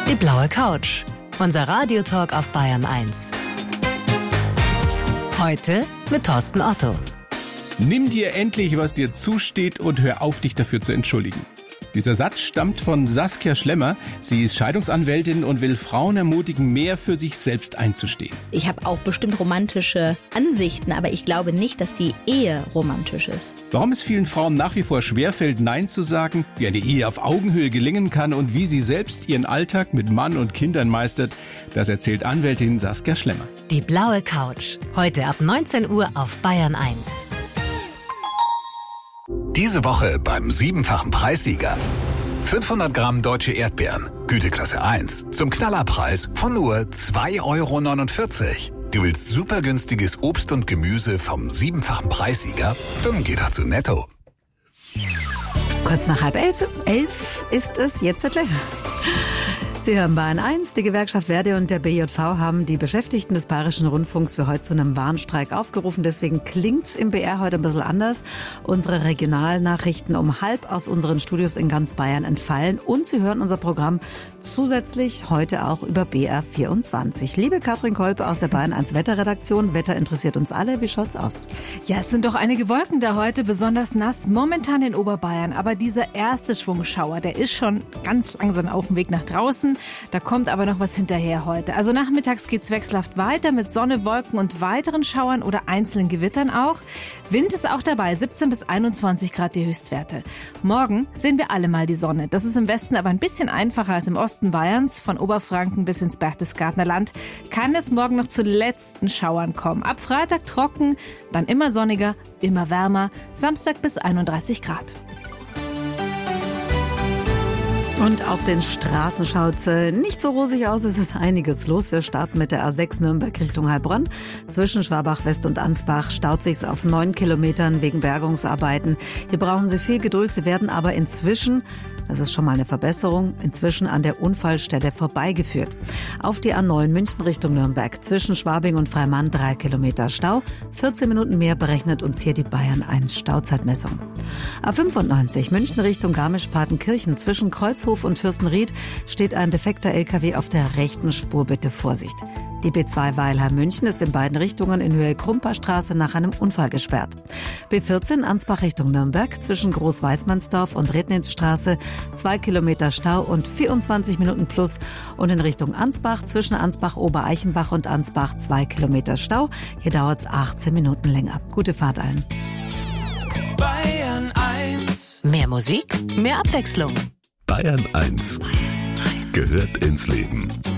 Die blaue Couch. Unser Radiotalk auf Bayern 1. Heute mit Thorsten Otto. Nimm dir endlich, was dir zusteht und hör auf, dich dafür zu entschuldigen. Dieser Satz stammt von Saskia Schlemmer. Sie ist Scheidungsanwältin und will Frauen ermutigen, mehr für sich selbst einzustehen. Ich habe auch bestimmt romantische Ansichten, aber ich glaube nicht, dass die Ehe romantisch ist. Warum es vielen Frauen nach wie vor schwerfällt, Nein zu sagen, wie eine Ehe auf Augenhöhe gelingen kann und wie sie selbst ihren Alltag mit Mann und Kindern meistert, das erzählt Anwältin Saskia Schlemmer. Die blaue Couch. Heute ab 19 Uhr auf Bayern 1. Diese Woche beim 7-fachen Preissieger. 500 Gramm deutsche Erdbeeren, Güteklasse 1, zum Knallerpreis von nur 2,49 €. Du willst super günstiges Obst und Gemüse vom 7-fachen Preissieger? Dann geh doch zu Netto. Kurz nach 10:30 ist es jetzt gleich. Sie hören Bayern 1. Die Gewerkschaft Verdi und der BJV haben die Beschäftigten des Bayerischen Rundfunks für heute zu einem Warnstreik aufgerufen. Deswegen klingt's im BR heute ein bisschen anders. Unsere Regionalnachrichten um 12:30 aus unseren Studios in ganz Bayern entfallen. Und Sie hören unser Programm zusätzlich heute auch über BR24. Liebe Katrin Kolpe aus der Bayern 1 Wetterredaktion. Wetter interessiert uns alle. Wie schaut's aus? Ja, es sind doch einige Wolken da heute, besonders nass momentan in Oberbayern. Aber dieser erste Schwungschauer, der ist schon ganz langsam auf dem Weg nach draußen. Da kommt aber noch was hinterher heute. Also nachmittags geht's wechselhaft weiter mit Sonne, Wolken und weiteren Schauern oder einzelnen Gewittern auch. Wind ist auch dabei, 17 bis 21 Grad die Höchstwerte. Morgen sehen wir alle mal die Sonne. Das ist im Westen aber ein bisschen einfacher als im Osten Bayerns. Von Oberfranken bis ins Berchtesgadener Land kann es morgen noch zu letzten Schauern kommen. Ab Freitag trocken, dann immer sonniger, immer wärmer. Samstag bis 31 Grad. Und auf den Straßen schaut's nicht so rosig aus. Es ist einiges los. Wir starten mit der A6 Nürnberg Richtung Heilbronn. Zwischen Schwabach West und Ansbach staut sich's auf 9 Kilometern wegen Bergungsarbeiten. Hier brauchen Sie viel Geduld. Sie werden aber inzwischen, das ist schon mal eine Verbesserung, inzwischen an der Unfallstelle vorbeigeführt. Auf die A9 München Richtung Nürnberg. Zwischen Schwabing und Freimann 3 Kilometer Stau. 14 Minuten mehr berechnet uns hier die Bayern 1 Stauzeitmessung. A95 München Richtung Garmisch-Partenkirchen. Zwischen Kreuzhof und Fürstenried steht ein defekter LKW auf der rechten Spur. Bitte Vorsicht. Die B2 Weilheim-München ist in beiden Richtungen in Höhe Krumperstraße nach einem Unfall gesperrt. B14 Ansbach Richtung Nürnberg zwischen Groß-Weißmannsdorf und Rednitzstraße 2 Kilometer Stau und 24 Minuten plus. Und in Richtung Ansbach zwischen Ansbach-Obereichenbach und Ansbach 2 Kilometer Stau. Hier dauert's 18 Minuten länger. Gute Fahrt allen. Bayern 1. Mehr Musik, mehr Abwechslung. Bayern 1 gehört ins Leben.